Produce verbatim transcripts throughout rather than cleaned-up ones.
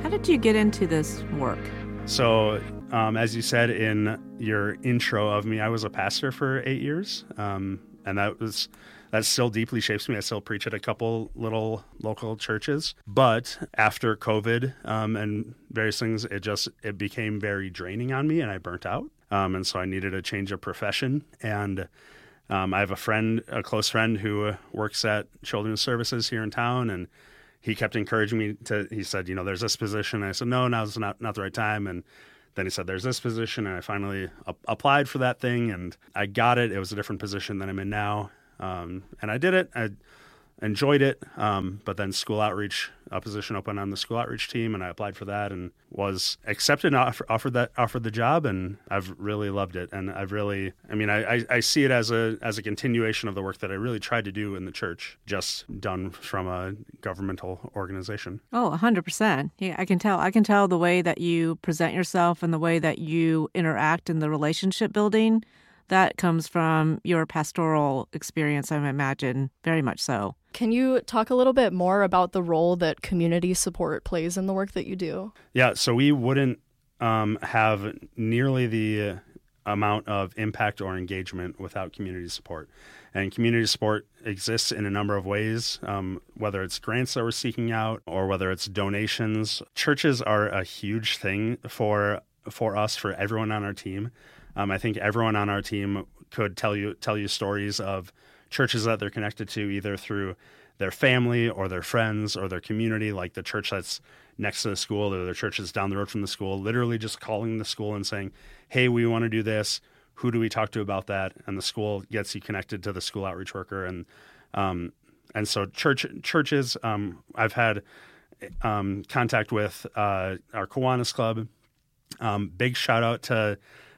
How did you get into this work? So, um, as you said in your intro of me, I was a pastor for eight years, um, and that was that still deeply shapes me. I still preach at a couple little local churches, but after COVID um, and various things, it just it became very draining on me, and I burnt out, um, and so I needed a change of profession. And um, I have a friend, a close friend, who works at Children's Services here in town, and he kept encouraging me to, he said, you know, there's this position. And I said, no, now's not, not the right time. And then he said, there's this position. And I finally a- applied for that thing and I got it. It was a different position than I'm in now. Um, and I did it. I enjoyed it. Um, but then school outreach, a position opened on the school outreach team, and I applied for that and was accepted and offer, offered that, offered the job. And I've really loved it. And I've really, I mean, I, I, I see it as a, as a continuation of the work that I really tried to do in the church, just done from a governmental organization. Oh, a hundred percent. Yeah, I can tell. I can tell the way that you present yourself and the way that you interact in the relationship building. That comes from your pastoral experience, I imagine, very much so. Can you talk a little bit more about the role that community support plays in the work that you do? Yeah, so we wouldn't um, have nearly the amount of impact or engagement without community support. And community support exists in a number of ways, um, whether it's grants that we're seeking out or whether it's donations. Churches are a huge thing for for us, for everyone on our team. Um, I think everyone on our team could tell you tell you stories of churches that they're connected to, either through their family or their friends or their community, like the church that's next to the school or the church that's down the road from the school, literally just calling the school and saying, hey, we want to do this. Who do we talk to about that? And the school gets you connected to the school outreach worker. And um, and so church churches, um, I've had um, contact with uh, our Kiwanis Club. Um, big shout out to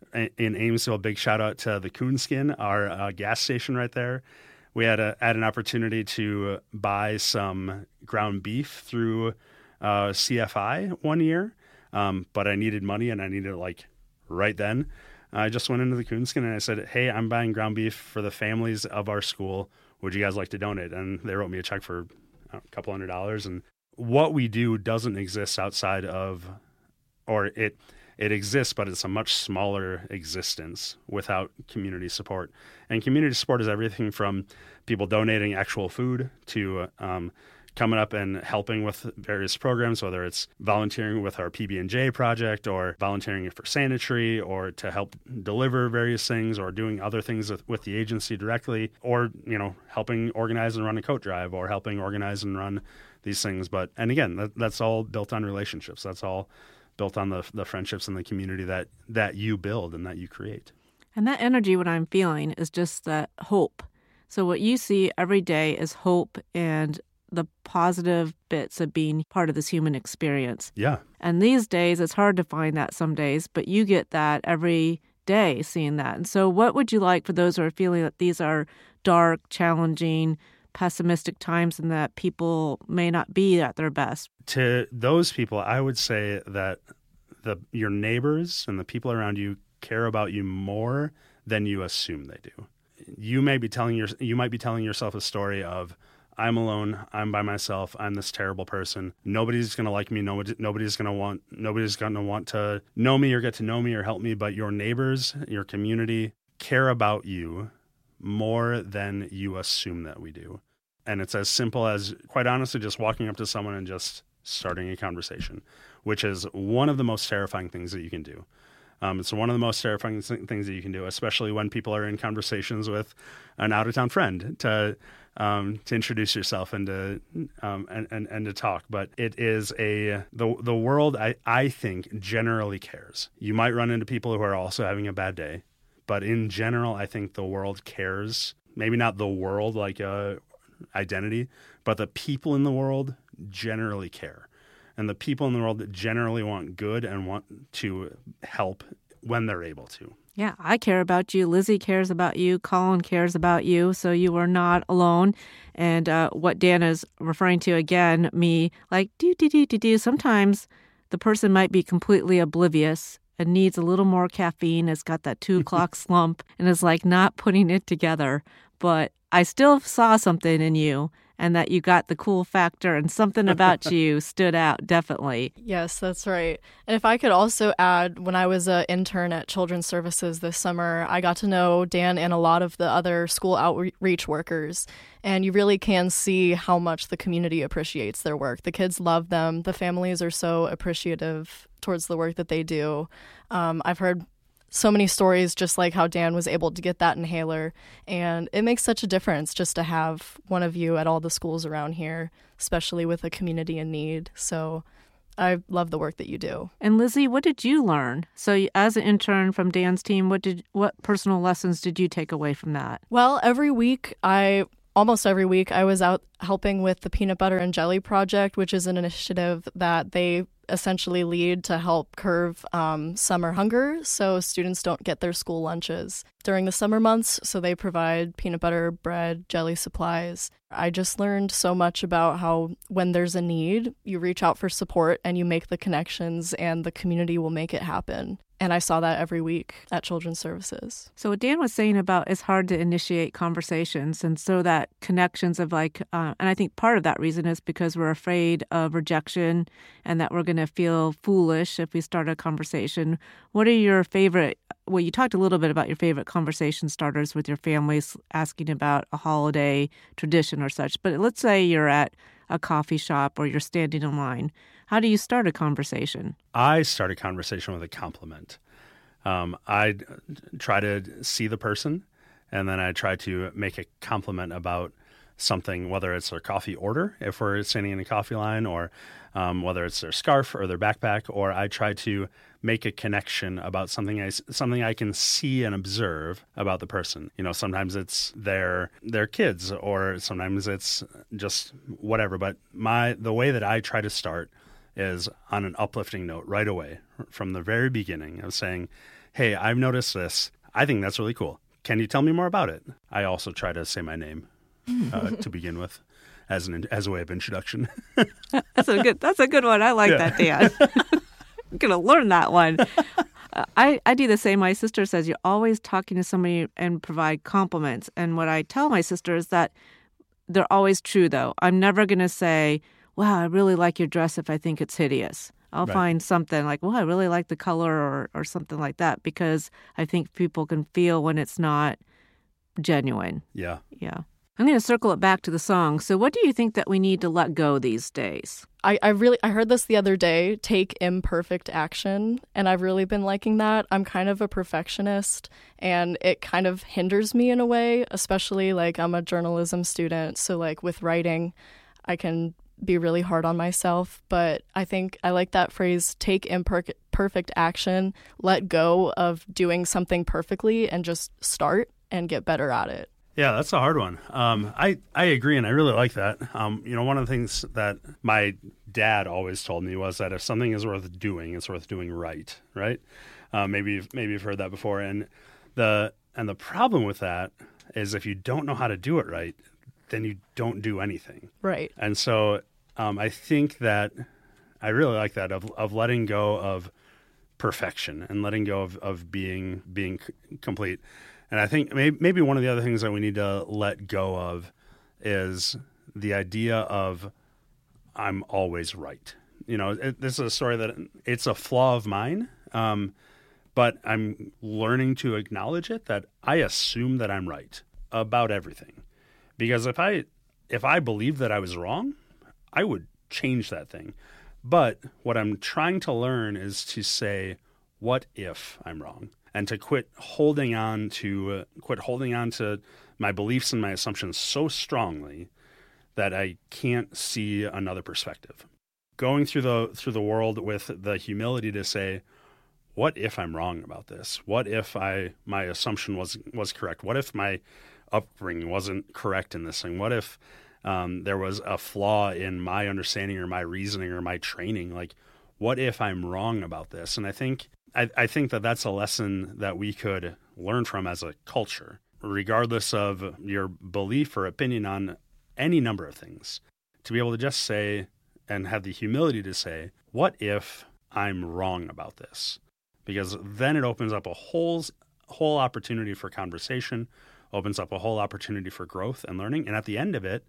in Amesville, big shout out to the Coonskin, our uh, gas station right there. We had a, had an opportunity to buy some ground beef through uh, C F I one year, um, but I needed money and I needed it like right then. I just went into the Coonskin and I said, hey, I'm buying ground beef for the families of our school. Would you guys like to donate? And they wrote me a check for a couple hundred dollars. And what we do doesn't exist outside of, or it It exists, but it's a much smaller existence without community support. And community support is everything from people donating actual food to um, coming up and helping with various programs, whether it's volunteering with our P B and J project or volunteering for sanitary or to help deliver various things or doing other things with, with the agency directly, or, you know, helping organize and run a coat drive or helping organize and run these things. But, and again, that, that's all built on relationships. That's all built on the the friendships and the community that, that you build and that you create. And that energy, what I'm feeling, is just that hope. So what you see every day is hope and the positive bits of being part of this human experience. Yeah. And these days, it's hard to find that some days, but you get that every day, seeing that. And so what would you like for those who are feeling that these are dark, challenging, pessimistic times and that people may not be at their best? To those people, I would say that the your neighbors and the people around you care about you more than you assume they do. You may be telling your you might be telling yourself a story of, I'm alone, I'm by myself, I'm this terrible person. Nobody's going to like me, nobody, nobody's going to want nobody's going to want to know me or get to know me or help me, but your neighbors, your community care about you more than you assume that we do. And it's as simple as, quite honestly, just walking up to someone and just starting a conversation, which is one of the most terrifying things that you can do. Um, it's one of the most terrifying th- things that you can do, especially when people are in conversations with an out-of-town friend, to um, to introduce yourself and to um, and, and and to talk. But it is a the the world, I, I think, generally cares. You might run into people who are also having a bad day, but in general, I think the world cares. Maybe not the world like a identity, but the people in the world generally care. And the people in the world that generally want good and want to help when they're able to. Yeah, I care about you. Lizzie cares about you. Colin cares about you. So you are not alone. And uh, what Dan is referring to, again, me, like, do, do, do, do, do. Sometimes the person might be completely oblivious and needs a little more caffeine, has got that two o'clock slump, and is like not putting it together. But I still saw something in you. and that you got the cool factor and something about you stood out, definitely. Yes, that's right. And if I could also add, when I was an intern at Children's Services this summer, I got to know Dan and a lot of the other school outreach workers. And you really can see how much the community appreciates their work. The kids love them. The families are so appreciative towards the work that they do. Um, I've heard so many stories, just like how Dan was able to get that inhaler. And it makes such a difference just to have one of you at all the schools around here, especially with a community in need. So I love the work that you do. And Lizzie, what did you learn? So as an intern from Dan's team, what did what personal lessons did you take away from that? Well, every week I Almost every week, I was out helping with the Peanut Butter and Jelly Project, which is an initiative that they essentially lead to help curb um, summer hunger so students don't get their school lunches during the summer months. So they provide peanut butter, bread, jelly supplies. I just learned so much about how when there's a need, you reach out for support and you make the connections and the community will make it happen. And I saw that every week at Children's Services. So what Dan was saying about it's hard to initiate conversations. And so that connections of like, uh, and I think part of that reason is because we're afraid of rejection and that we're going to feel foolish if we start a conversation. What are your favorite, well, you talked a little bit about your favorite conversation starters with your families, asking about a holiday tradition or such. But let's say you're at a coffee shop or you're standing in line. How do you start a conversation? I start a conversation with a compliment. Um, I try to see the person, and then I try to make a compliment about something, whether it's their coffee order, if we're standing in a coffee line, or um, whether it's their scarf or their backpack, or I try to make a connection about something I, something I can see and observe about the person. You know, sometimes it's their their kids, or sometimes it's just whatever. But my the way that I try to start is on an uplifting note right away from the very beginning of saying, hey, I've noticed this. I think that's really cool. Can you tell me more about it? I also try to say my name uh, to begin with as an as a way of introduction. That's a good that's a good one. I like Yeah. that, Dan. I'm going to learn that one. Uh, I, I do the same. My sister says you're always talking to somebody and provide compliments. And what I tell my sister is that they're always true, though. I'm never going to say, wow, I really like your dress if I think it's hideous. I'll Right. find something like, well, I really like the color or, or something like that, because I think people can feel when it's not genuine. Yeah. Yeah. I'm going to circle it back to the song. So what do you think that we need to let go these days? I, I really I heard this the other day, take imperfect action, and I've really been liking that. I'm kind of a perfectionist, and it kind of hinders me in a way, especially like I'm a journalism student, so like with writing, I can be really hard on myself. But I think I like that phrase, take imperfect action, let go of doing something perfectly and just start and get better at it. Yeah, that's a hard one. Um, I, I agree, and I really like that. Um, you know, one of the things that my dad always told me was that if something is worth doing, it's worth doing right, right? Uh, maybe you've, maybe you've heard that before. And the and the problem with that is if you don't know how to do it right, then you don't do anything. Right. And so um, I think that I really like that of of letting go of perfection and letting go of, of being being c- complete. And I think maybe, maybe one of the other things that we need to let go of is the idea of I'm always right. You know, it, this is a story that it's a flaw of mine, um, but I'm learning to acknowledge it, that I assume that I'm right about everything. Because if I if I believed that I was wrong, I would change that thing. But what I'm trying to learn is to say, what if I'm wrong? And to quit holding on to uh, quit holding on to my beliefs and my assumptions so strongly that I can't see another perspective. Going through the through the world with the humility to say, what if I'm wrong about this? What if I my assumption was was correct? What if my upbringing wasn't correct in this thing? What if um, there was a flaw in my understanding or my reasoning or my training? Like, what if I'm wrong about this? And I think I, I think that that's a lesson that we could learn from as a culture, regardless of your belief or opinion on any number of things, to be able to just say and have the humility to say, what if I'm wrong about this? Because then it opens up a whole, whole opportunity for conversation, opens up a whole opportunity for growth and learning. And at the end of it,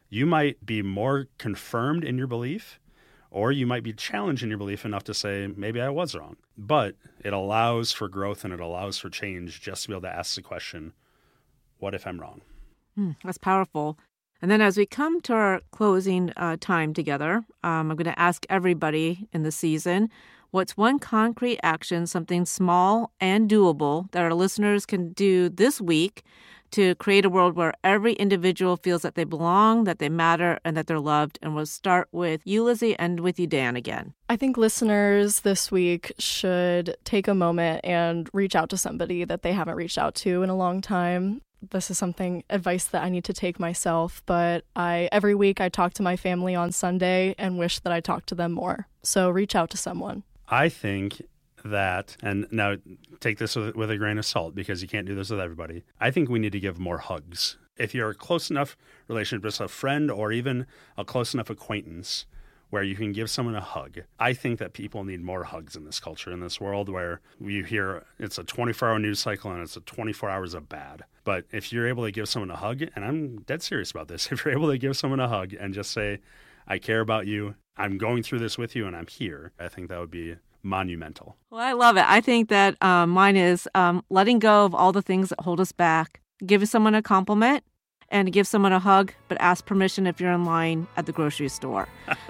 You might be more confirmed in your belief, or you might be challenged in your belief enough to say, maybe I was wrong. But it allows for growth and it allows for change just to be able to ask the question, what if I'm wrong? Mm, that's powerful. And then as we come to our closing uh, time together, um, I'm going to ask everybody in the season, what's one concrete action, something small and doable that our listeners can do this week to create a world where every individual feels that they belong, that they matter, and that they're loved? And we'll start with you, Lizzie, and with you, Dan, again. I think listeners this week should take a moment and reach out to somebody that they haven't reached out to in a long time. This is something, advice that I need to take myself, but I every week I talk to my family on Sunday and wish that I talked to them more. So reach out to someone. I think that, and now take this with, with a grain of salt because you can't do this with everybody. I think we need to give more hugs. If you're a close enough relationship, just a friend or even a close enough acquaintance where you can give someone a hug, I think that people need more hugs in this culture, in this world where we hear it's a twenty-four hour news cycle and it's a twenty-four hours of bad. But if you're able to give someone a hug, and I'm dead serious about this, if you're able to give someone a hug and just say, I care about you, I'm going through this with you, and I'm here, I think that would be monumental. Well, I love it. I think that um, mine is um, letting go of all the things that hold us back. Give someone a compliment and give someone a hug, but ask permission if you're in line at the grocery store.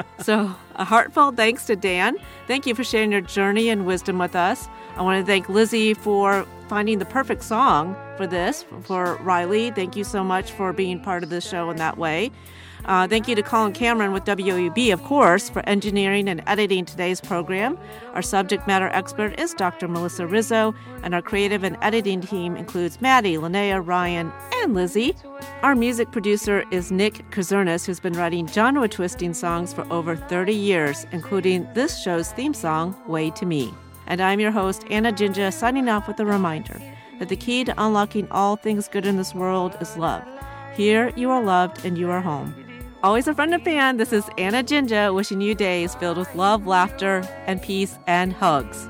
So a heartfelt thanks to Dan. Thank you for sharing your journey and wisdom with us. I want to thank Lizzie for finding the perfect song for this, for Riley. Thank you so much for being part of this show in that way. Uh, thank you to Colin Cameron with W O U B, of course, for engineering and editing today's program. Our subject matter expert is Doctor Melissa Rizzo, and our creative and editing team includes Maddie, Linnea, Ryan, and Lizzie. Our music producer is Nick Kazernis, who's been writing genre-twisting songs for over thirty years, including this show's theme song, Way to Me. And I'm your host, Anna Jinja, signing off with a reminder that the key to unlocking all things good in this world is love. Here, you are loved and you are home. Always a friend and fan, this is Anna Jinja wishing you days filled with love, laughter, and peace and hugs.